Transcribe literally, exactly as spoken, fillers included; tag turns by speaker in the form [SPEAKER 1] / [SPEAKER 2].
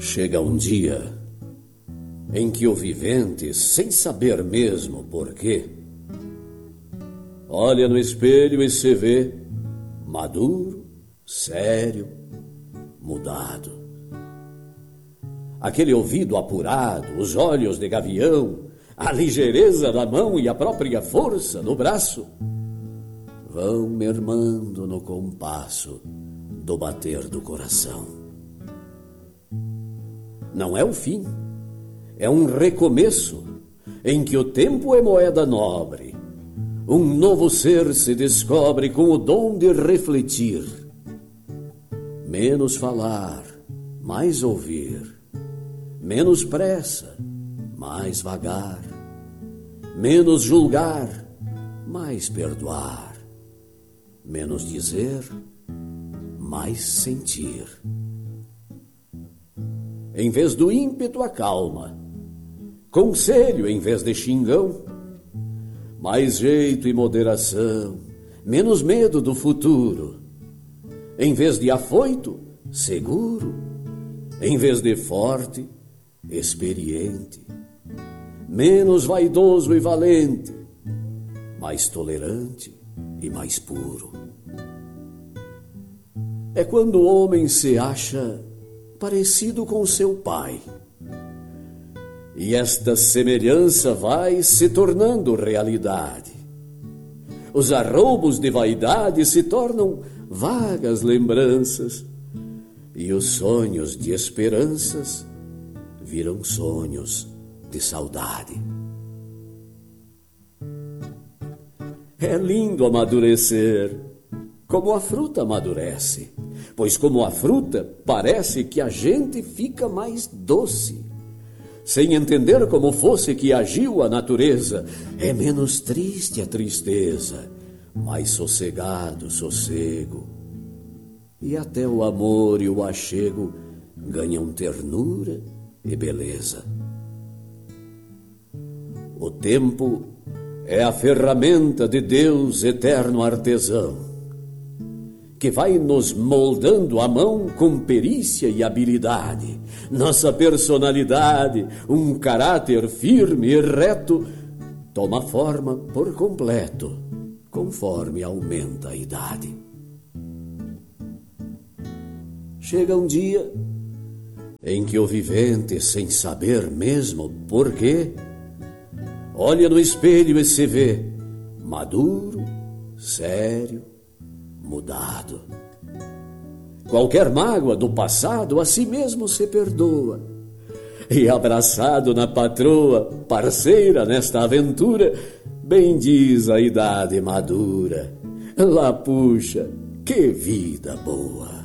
[SPEAKER 1] Chega um dia em que o vivente, sem saber mesmo porquê, olha no espelho e se vê maduro, sério, mudado. Aquele ouvido apurado, os olhos de gavião, a ligeireza da mão e a própria força do braço vão mermando no compasso do bater do coração. Não é o fim, é um recomeço em que o tempo é moeda nobre. Um novo ser se descobre com o dom de refletir. Menos falar, mais ouvir. Menos pressa, mais vagar. Menos julgar, mais perdoar. Menos dizer, mais sentir. Em vez do ímpeto, a calma. Conselho em vez de xingão. Mais jeito e moderação. Menos medo do futuro. Em vez de afoito, seguro. Em vez de forte, experiente. Menos vaidoso e valente. Mais tolerante e mais puro. É quando o homem se acha parecido com seu pai. E esta semelhança vai se tornando realidade. Os arroubos de vaidade se tornam vagas lembranças, e os sonhos de esperanças viram sonhos de saudade. É lindo amadurecer, como a fruta amadurece, pois como a fruta parece que a gente fica mais doce. Sem entender como fosse que agiu a natureza, é menos triste a tristeza, mais sossegado o sossego. E até o amor e o achego ganham ternura e beleza. O tempo é a ferramenta de Deus eterno artesão, que vai nos moldando a mão com perícia e habilidade. Nossa personalidade, um caráter firme e reto, toma forma por completo, conforme aumenta a idade. Chega um dia em que o vivente, sem saber mesmo porquê, olha no espelho e se vê maduro, sério, mudado. Qualquer mágoa do passado a si mesmo se perdoa. E abraçado na patroa, parceira nesta aventura, bem diz a idade madura: lá puxa, que vida boa!